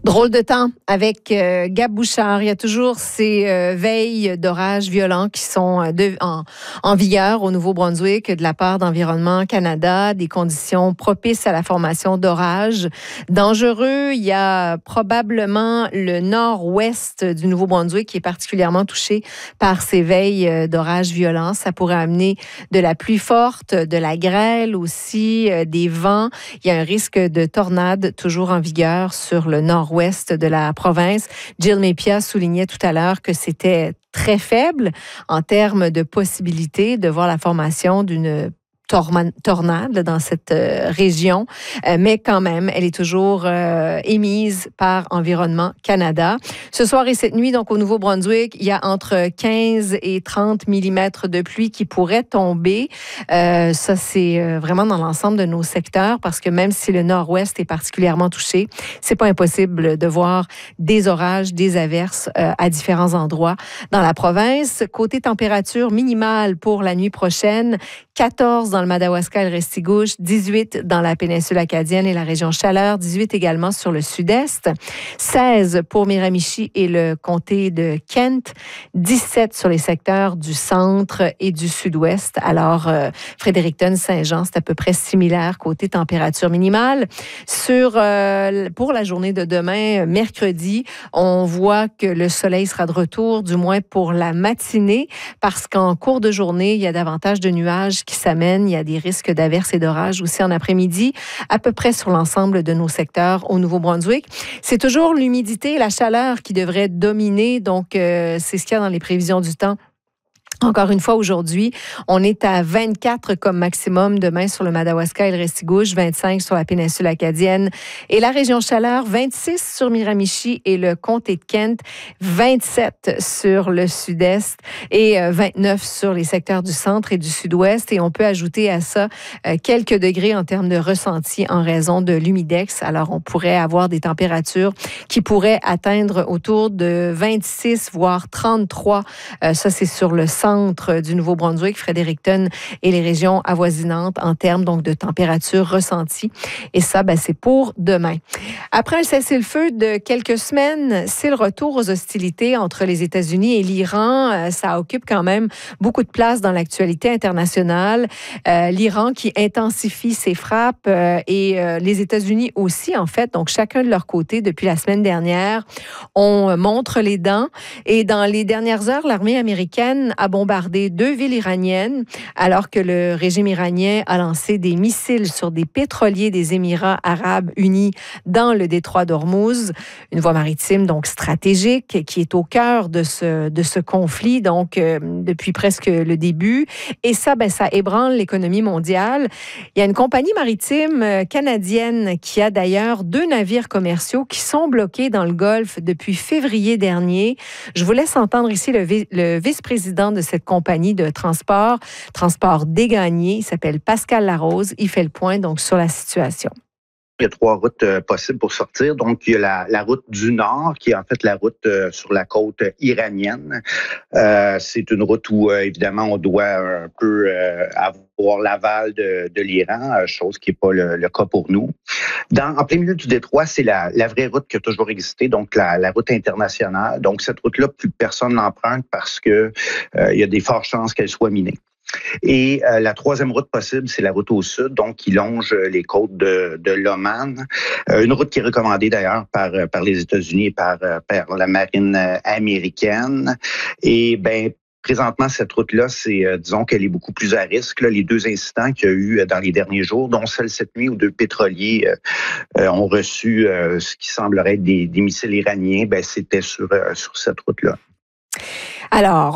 Drôle de temps avec Gab Bouchard. Il y a toujours ces veilles d'orages violents qui sont en vigueur au Nouveau-Brunswick de la part d'Environnement Canada, des conditions propices à la formation d'orages dangereux. Il y a probablement le nord-ouest du Nouveau-Brunswick qui est particulièrement touché par ces veilles d'orages violents. Ça pourrait amener de la pluie forte, de la grêle aussi, des vents. Il y a un risque de tornade toujours en vigueur sur le nord-ouest de la province. Jill Mépia soulignait tout à l'heure que c'était très faible en termes de possibilité de voir la formation d'une tornade dans cette région, mais quand même, elle est toujours émise par Environnement Canada. Ce soir et cette nuit, donc au Nouveau-Brunswick, il y a entre 15 et 30 millimètres de pluie qui pourraient tomber. Ça, c'est vraiment dans l'ensemble de nos secteurs, parce que même si le nord-ouest est particulièrement touché, c'est pas impossible de voir des orages, des averses à différents endroits dans la province. Côté température minimale pour la nuit prochaine, 14 dans le Madawaska et le Restigouche, 18 dans la péninsule acadienne et la région Chaleur, 18 également sur le sud-est, 16 pour Miramichi et le comté de Kent, 17 sur les secteurs du centre et du sud-ouest. Alors, Fredericton, Saint-Jean, c'est à peu près similaire côté température minimale. Pour la journée de demain, mercredi, on voit que le soleil sera de retour, du moins pour la matinée, parce qu'en cours de journée, il y a davantage de nuages qui s'amènent. Il y a des risques d'averses et d'orages aussi en après-midi, à peu près sur l'ensemble de nos secteurs au Nouveau-Brunswick. C'est toujours l'humidité et la chaleur qui devraient dominer, donc c'est ce qu'il y a dans les prévisions du temps. Encore une fois, aujourd'hui, on est à 24 comme maximum. Demain, sur le Madawaska et le Restigouche, 25 sur la péninsule acadienne et la région Chaleur, 26 sur Miramichi et le comté de Kent, 27 sur le sud-est et 29 sur les secteurs du centre et du sud-ouest. Et on peut ajouter à ça quelques degrés en termes de ressenti en raison de l'humidex. Alors, on pourrait avoir des températures qui pourraient atteindre autour de 26, voire 33. Ça, c'est sur le centre du Nouveau-Brunswick, Fredericton et les régions avoisinantes en termes donc de température ressentie. Et ça, c'est pour demain. Après un cessez-le-feu de quelques semaines, c'est le retour aux hostilités entre les États-Unis et l'Iran. Ça occupe quand même beaucoup de place dans l'actualité internationale. L'Iran qui intensifie ses frappes et les États-Unis aussi, en fait. Donc, chacun de leur côté, depuis la semaine dernière, on montre les dents. Et dans les dernières heures, l'armée américaine a bombardé 2 villes iraniennes, alors que le régime iranien a lancé des missiles sur des pétroliers des Émirats arabes unis dans le détroit d'Ormuz, une voie maritime donc stratégique qui est au cœur de ce conflit, donc depuis presque le début. Et ça, ça ébranle l'économie mondiale. Il y a une compagnie maritime canadienne qui a d'ailleurs 2 navires commerciaux qui sont bloqués dans le Golfe depuis février dernier. Je vous laisse entendre ici le vice-président de cette compagnie de transport Dégagné. Il s'appelle Pascal Larose. Il fait le point donc sur la situation. Il y a 3 routes possibles pour sortir. Donc, il y a la route du Nord, qui est en fait la route sur la côte iranienne. C'est une route où, évidemment, on doit un peu avoir l'aval de l'Iran, chose qui n'est pas le cas pour nous. En plein milieu du détroit, c'est la vraie route qui a toujours existé, donc la route internationale. Donc, cette route-là, plus personne l'emprunte parce que il y a des fortes chances qu'elle soit minée. Et la 3e route possible, c'est la route au sud, donc qui longe les côtes de l'Oman. Une route qui est recommandée d'ailleurs par les États-Unis et par la marine américaine. Et présentement, cette route-là, disons qu'elle est beaucoup plus à risque. Là, les 2 incidents qu'il y a eu dans les derniers jours, dont celle cette nuit où 2 pétroliers ont reçu ce qui semblerait être des missiles iraniens, c'était sur cette route-là. Alors,